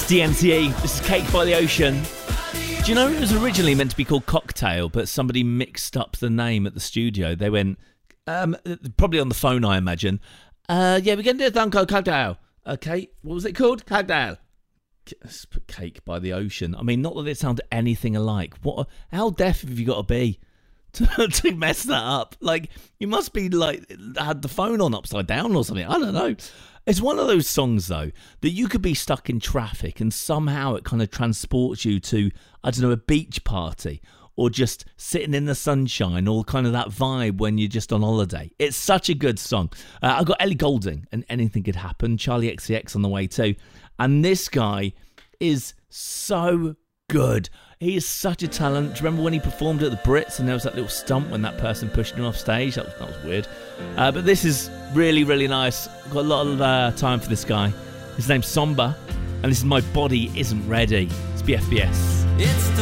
DNCE. This is Cake by the Ocean. Do you know it was originally meant to be called Cocktail, but somebody mixed up the name at the studio. They went, probably on the phone, I imagine. Yeah, we're going to do a thing called Cocktail. Okay, what was it called? Cocktail. Let's put Cake by the Ocean. I mean, not that it sounded anything alike. How deaf have you got to be to mess that up? Like, you must be like had the phone on upside down or something. I don't know. It's one of those songs, though, that you could be stuck in traffic and somehow it kind of transports you to, I don't know, a beach party or just sitting in the sunshine, or kind of that vibe when you're just on holiday. It's such a good song. I've got Ellie Goulding and Anything Could Happen, Charlie XCX on the way too. And this guy is so good. He is such a talent. Do you remember when he performed at the Brits and there was that little stunt when that person pushed him off stage? That was weird. But this is really, really nice. I've got a lot of time for this guy. His name's Somber, and this is My Body Isn't Ready. It's BFBS. It's the